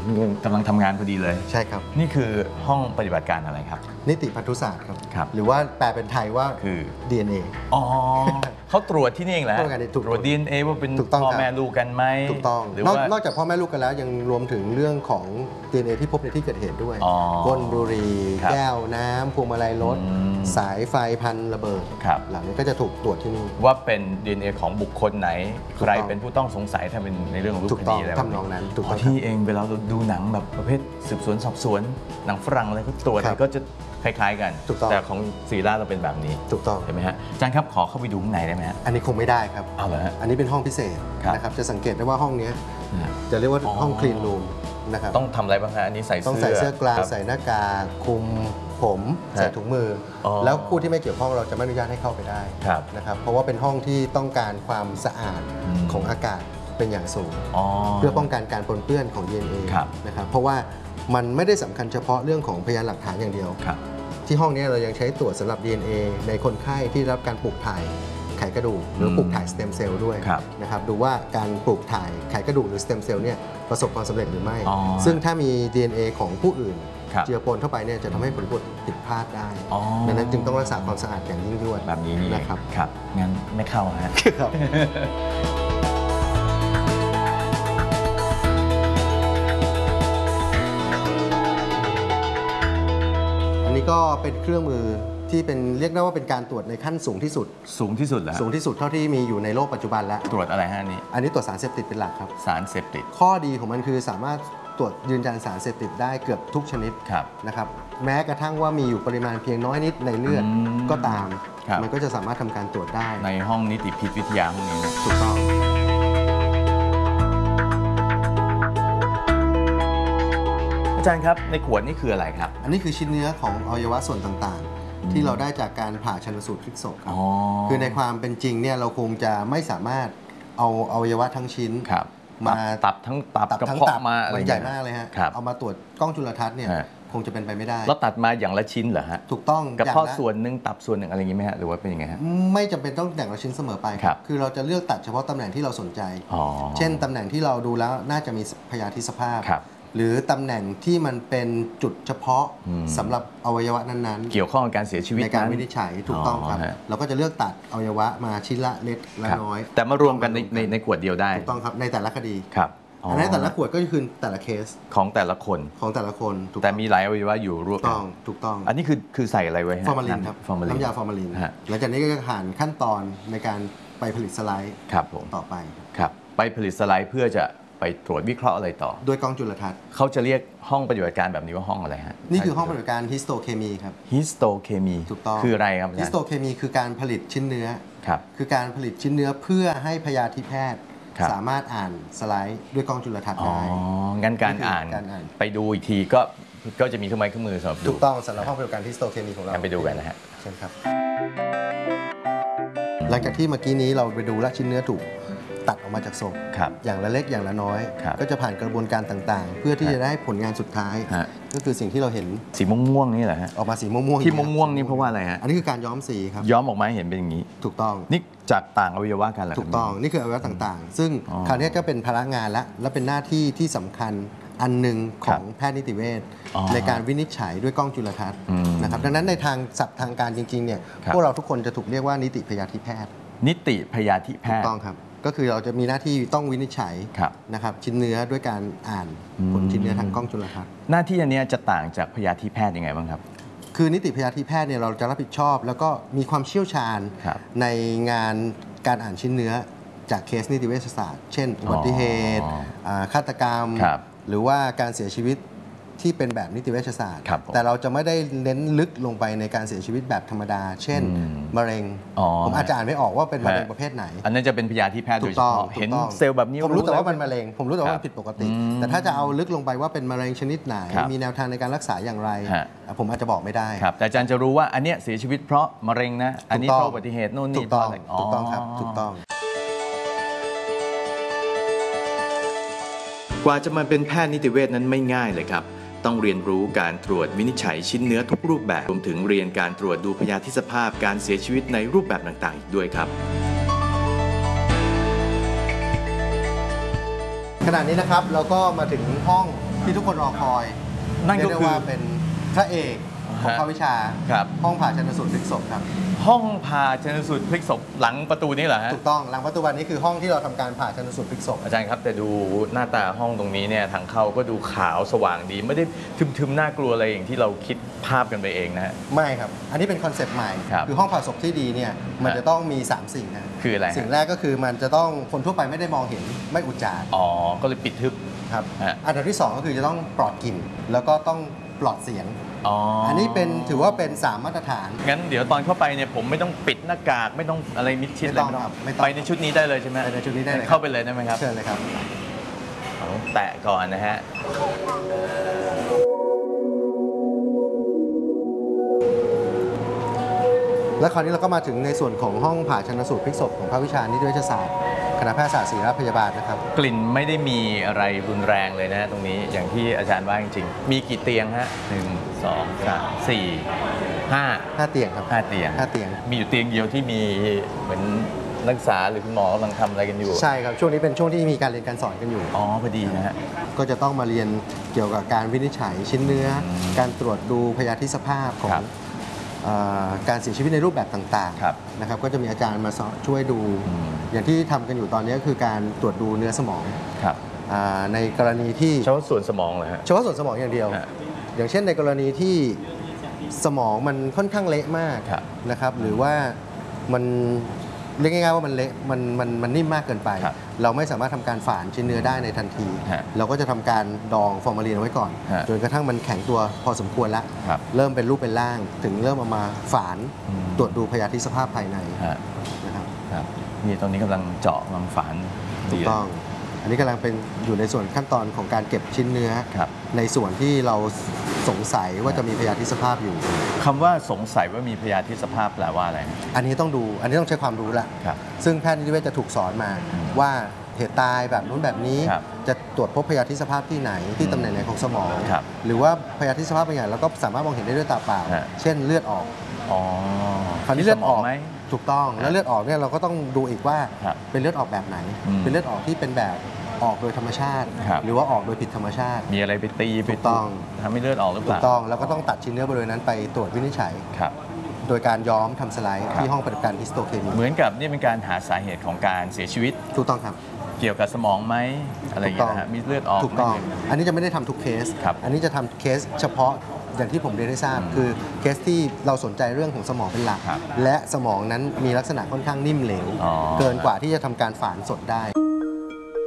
กำลังทำงานพอดีเลยใช่ครับนี่คือห้องปฏิบัติการอะไรครับนิติพันธุศาสตร์ครับหรือว่าแปลเป็นไทยว่าคือ DNA อ๋อเขาตรวจที่นี่เองแหละตรวจ DNA ว่าเป็นพ่อแม่ลูกกันไหมถูกต้องนอกจากพ่อแม่ลูกกันแล้วยังรวมถึงเรื่องของ DNA ที่พบในที่เกิดเหตุด้วยก้นบุหรี่แก้วน้ำพวงมาลัยรถสายไฟพันระเบิดเหล่านี้ก็จะถูกตรวจที่นี่ว่าเป็น DNA ของบุคคลไหนใครเป็นผู้ต้องสงสัยถ้าเป็นในเรื่องของรูปคดีอะไรทำนองนั้นถูกต้องที่เองเวลาเราดูหนังแบบประเภทสืบสวนสอบสวนหนังฝรั่งอะไรก็ตรวจก็จะคล้ายๆกันแต่ของศิริราชเราเป็นแบบนี้ถูกต้องเห็นไหมฮะอาจารย์ครับขอเข้าไปดูข้างในได้ไหมฮะอันนี้คงไม่ได้ครับเอาเหรอฮะอันนี้เป็นห้องพิเศษนะครับจะสังเกตได้ว่าห้องนี้จะเรียกว่าห้องคลีนรูมนะครับต้องทำอะไรบ้างฮะอันนี้ใส่เสื้อต้องใส่เสื้อกลางใส่หน้ากากคุมผมใส่ถุงมือแล้วผู้ที่ไม่เกี่ยวข้องเราจะไม่อนุญาตให้เข้าไปได้นะครับเพราะว่าเป็นห้องที่ต้องการความสะอาดของอากาศเป็นอย่างสูงเพื่อป้องกันการปนเปื้อนของ DNA นะครับเพราะว่ามันไม่ได้สำคัญเฉพาะเรื่องของพยานหลักฐานอย่างเดียวที่ห้องนี้เรายังใช้ตรวจสำหรับ DNA ในคนไข้ที่รับการปลูกถ่ายไขกระดูกหรือปลูกถ่ายสเต็มเซลล์ด้วยนะครับดูว่าการปลูกถ่ายไขกระดูกหรือสเต็มเซลล์เนี่ยประสบความสำเร็จหรือไม่ซึ่งถ้ามี DNA ของผู้อื่นเจือปนเข้าไปเนี่ยจะทำให้ผลตรวจผิดพลาดได้ดังนั้นจึงต้องรักษาความสะอาดอย่างยิ่งยวดแบบนี้นะครับงั้นไม่เข้าฮะอันนี้ก็เป็นเครื่องมือที่เป็นเรียกได้ว่าเป็นการตรวจในขั้นสูงที่สุดแล้วสูงที่สุดเท่าที่มีอยู่ในโลกปัจจุบันแล้วตรวจอะไรฮะอันนี้ตรวจสารเสพติดเป็นหลักครับสารเสพติดข้อดีของมันคือสามารถตรวจยืนยันสารเสพติดได้เกือบทุกชนิดนะครับแม้กระทั่งว่ามีอยู่ปริมาณเพียงน้อยนิดในเลือดก็ตามมันก็จะสามารถทำการตรวจได้ในห้องนิติพิษวิทยาห้องนี้ถูกต้องอาจารย์ครับในขวดนี่คืออะไรครับอันนี้คือชิ้นเนื้อของอวัยวะส่วนต่างๆที่เราได้จากการผ่าชันสูตรพลิกศพครับคือในความเป็นจริงเนี่ยเราคงจะไม่สามารถเอาอวัยวะทั้งชิ้นมาตับทั้งตับกระเพาะมาอะไรใหญ่มากเลยฮะเอามาตรวจกล้องจุลทรรศน์เนี่ยคงจะเป็นไปไม่ได้แล้วตัดมาอย่างละชิ้นเหรอฮะถูกต้องกระเพาะส่วนหนึ่งตับส่วนหนึ่งอะไรอย่างนี้ไหมฮะหรือว่าเป็นยังไงฮะไม่จำเป็นต้องอย่างละชิ้นเสมอไปคือเราจะเลือกตัดเฉพาะตำแหน่งที่เราสนใจเช่นตำแหน่งที่เราดูแล้วน่าจะมีพยาธิสภาพหรือตำแหน่งที่มันเป็นจุดเฉพาะสำหรับอวัยวะนั้นๆเกี่ยวข้องกับการเสียชีวิตในการวินิจฉัยถูกต้องครับเราก็จะเลือกตัดอวัยวะมาชิ้นละเล็กละน้อยแต่มารวมกันในขวดเดียวได้ถูกต้องครับในแต่ละคดีครับอันนี้แต่ละขวดก็คือแต่ละเคสของแต่ละคนแต่มีหลายอวัยวะอยู่รวมกันถูกต้องอันนี้คือใส่อะไรไว้ฮะฟอร์มาลินครับน้ำยาฟอร์มาลินหลังจากนี้ก็จะผ่านขั้นตอนในการไปผลิตสไลด์ต่อไปครับไปผลิตสไลด์เพื่อจะไปตรวจวิเคราะห์อะไรต่อโดยกล้องจุลทรรศน์เขาจะเรียกห้องปฏิบัติการแบบนี้ว่าห้องอะไรฮะนี่คือห้องปฏิบัติการฮิสโตเคมีครับฮิสโตเคมีถูกต้องคืออะไรครับฮิสโตเคมีคือการผลิตชิ้นเนื้อคือการผลิตชิ้นเนื้อเพื่อให้พยาธิแพทย์สามารถอ่านสไลด์ด้วยกล้องจุลทรรศน์ได้งั้นการอ่านไปดูอีกทีก็จะมีเครื่องไม้เครื่องมือสำหรับดูถูกต้องสำหรับห้องปฏิบัติการฮิสโตเคมีของเราไปดูกันนะฮะเช่นครับหลังจากที่เมื่อกี้นี้เราไปดูและชิ้นเนื้อถูกตัดออกมาจากศพอย่างละเล็กอย่างละน้อยก็จะผ่านกระบวนการต่างๆเพื่อที่จะได้ผลงานสุดท้ายก็คือสิ่งที่เราเห็นสีม่วงๆนี่แหละฮะออกมาสีม่วงๆที่ม่วงๆนี่เพราะว่าอะไรฮะอันนี้คือการย้อมสีครับย้อมออกมาเห็นเป็นอย่างนี้ถูกต้องนี่จากต่างอวัยวะกันเหรอถูกต้องนี่คืออวัยวะต่างๆซึ่งคราวนี้ก็เป็นภาระงานและเป็นหน้าที่ที่สำคัญอันหนึ่งของแพทย์นิติเวชในการวินิจฉัยด้วยกล้องจุลทรรศน์นะครับดังนั้นในทางศัพท์ทางการจริงๆเนี่ยพวกเราทุกคนจะถูกเรียกว่านิติพยาธิแพทย์นิติพยาธิแพทย์ถูกต้องครับก็คือเราจะมีหน้าที่ต้องวินิจฉัยนะครับชิ้นเนื้อด้วยการอ่านผลชิ้นเนื้อทางกล้องจุลทรรศน์หน้าที่อันนี้จะต่างจากพยาธิแพทย์ยังไงบ้างครับคือนิติพยาธิแพทย์เนี่ยเราจะรับผิดชอบแล้วก็มีความเชี่ยวชาญในงานการอ่านชิ้นเนื้อจากเคสนิติเวชศาสตร์เช่นอุบัติเหตุฆาตกรรมหรือว่าการเสียชีวิตที่เป็นแบบนิติเวชศาสตร์แต่เราจะไม่ได้เน้นลึกลงไปในการเสียชีวิตแบบธรรมดาเช่นมะเร็งผมอาจจะอ่านไม่ออกว่าเป็นมะเร็งประเภทไหนอันนั้นจะเป็นพยาธิแพทย์โดยเฉพาะเห็นเซลล์แบบนี้ผมรู้แต่ว่ามันมะเร็งผมรู้แต่ว่ามันผิดปกติแต่ถ้าจะเอาลึกลงไปว่าเป็นมะเร็งชนิดไหนมีแนวทางในการรักษาอย่างไรผมอาจจะบอกไม่ได้แต่อาจารย์จะรู้ว่าอันนี้เสียชีวิตเพราะมะเร็งนะอันนี้เพราะอุบัติเหตุโน่นนี่ถูกต้องครับถูกต้องกว่าจะมาเป็นแพทย์นิติเวชนั้นไม่ง่ายเลยครับต้องเรียนรู้การตรวจวินิจฉัยชิ้นเนื้อทุกรูปแบบรวมถึงเรียนการตรวจดูพยาธิสภาพการเสียชีวิตในรูปแบบต่างๆอีกด้วยครับขณะนี้นะครับเราก็มาถึงห้องปที่ทุกคนรอคอยนั่นก็คือเรียได้ว่าเป็นพระเอกของภาควิชาครับห้องผ่าชันสูตรพลิกศพครับห้องผ่าชันสูตรพลิกศพหลังประตูนี้เหรอฮะถูกต้องหลังประตูวันนี้คือห้องที่เราทำการผ่าชันสูตรพลิกศพอาจารย์ครับแต่ดูหน้าตาห้องตรงนี้เนี่ยทางเข้าก็ดูขาวสว่างดี ไม่ได้ทึมๆน่ากลัวอะไรอย่างที่เราคิดภาพกันไปเองนะฮะไม่ครับ อันนี้เป็นคอนเซปต์ใหม่ครับคือห้องผ่าศพที่ดีเนี่ยมันจะต้องมี 3 สิ่งนะคืออะไรฮะสิ่งแรกก็คือมันจะต้องคนทั่วไปไม่ได้มองเห็นไม่อุจจาระอ๋อก็เลยปิดทึบครับฮะอันดับที่ 2 ก็คือจะต้องปลอดกลิ่นแล้วก็ต้องปลอดเสียงอ๋ออัอันนี้เป็นถือว่าเป็น 3 มาตรฐานงั้นเดี๋ยวตอนเข้าไปเนี่ยผมไม่ต้องปิดหน้ากากไม่ต้องอะไรมิดชิดไม่ต้องครับไม่ต้องไปในชุดนี้ได้เลยใช่ไหมไปในชุดนี้ได้เลยครับเข้าไปเลยได้ไหมครับเชิญเลยครับเอาแตะก่อนนะฮะและคราวนี้เราก็มาถึงในส่วนของห้องผ่าชันสูตรพลิกศพของภาควิชานิติเวชศาสตร์คณะแพทยศาสตร์ศิริราชพยาบาลนะครับกลิ่นไม่ได้มีอะไรรุนแรงเลยนะฮะตรงนี้อย่างที่อาจารย์ว่าจริงๆมีกี่เตียงฮะ1 2 3 4 5 5 เตียงครับ 5 เตียง 5 เตียงมีอยู่เตียงเดียวที่มีเหมือนนักศึกษาหรือคุณหมอกำลังทำอะไรกันอยู่ใช่ครับ ช่วงนี้เป็นช่วงที่มีการเรียนการสอนกันอยู่อ๋อพอดีนะฮะก็จะต้องมาเรียนเกี่ยวกับการวินิจฉัยชิ้นเนื้ออมการตรวจดูพยาธิสภาพของครับการเสียชีวิตในรูปแบบต่างครับๆนะครับก็จะมีอาจารย์มาสอนช่วยดูอืมอย่างที่ทำกันอยู่ตอนนี้ก็คือการตรวจดูเนื้อสมองครับในกรณีที่เฉพาะส่วนสมองเลยฮะเฉพาะส่วนสมองอย่างเดียวฮะอย่างเช่นในกรณีที่สมองมันค่อนข้างเละมากครับนะครับหรือว่ามันเรียกง่ายๆว่ามันเละมันนิ่มมากเกินไปครับเราไม่สามารถทำการฝานชิ้นเนื้อได้ในทันทีฮะเราก็จะทำการดองฟอร์มาลีนเอาไว้ก่อนฮะจนกระทั่งมันแข็งตัวพอสมควรแล้วครับเริ่มเป็นรูปเป็นร่าง ถึงเริ่มเอามาฝานอืมตรวจดูพยาธิสภาพภายในฮะนะครับครับนี่ตรงนี้กำลังเจาะกำลังฝานถูกต้อง อันนี้กำลังเป็นอยู่ในส่วนขั้นตอนของการเก็บชิ้นเนื้อครับในส่วนที่เราสงสัยว่าจะมีพยาธิสภาพอยู่คำว่าสงสัยว่ามีพยาธิสภาพแปลว่าอะไรอันนี้ต้องดู อันนี้ต้องใช้ความรู้ละครับซึ่งแพทย์นิติเวชจะถูกสอนมาอืมว่าเหตุตายแบบนู้นแบบนี้ครับจะตรวจพบพยาธิสภาพที่ไหนที่ตำแหน่งไหนของสมองครับหรือว่าพยาธิสภาพบางอย่างเราก็สามารถมองเห็นได้ด้วยตาเปล่าฮะเช่นเลือดออกอ๋อคราวนี้เลือดออกสมงไหมถูกต้อง แล้วเลือดออกเนี่ยเราก็ต้องดูอีกว่าครับเป็นเลือดออกแบบไหนอืมเป็นเลือดออกที่เป็นแบบออกโดยธรรมชาติครับหรือว่าออกโดยผิดธรรมชาติมีอะไรไปตีไปถูกต้องทำให้เลือดออกหรือเปถูกล่าต้องแล้วก็ต้องตัดชิ้นเนื้อบริเวณนั้นไปตรวจวินิจฉัยครับโดยการย้อมทำสไลด์ครับที่ห้องปฏิบัติการฮิสโตเคมีเหมือนกับนี่เป็นการหาสาเหตุของการเสียชีวิตถูกต้องครับเกี่ยวกับสมองไหมอะไรอย่างเงี้ยนะฮะมีเลือดออกถูกต้องไหมอันนี้จะไม่ได้ทำทุกเคสครับอันนี้จะทำเคสเฉพาะอย่างที่ผมเรียนให้ทราบ คือเคสที่เราสนใจเรื่องของสมองเป็นหลักครับและสมองนั้นมีลักษณะค่อนข้างนิ่มเหลวอ๋อเกินกว่าที่จะทำการฝานสดได้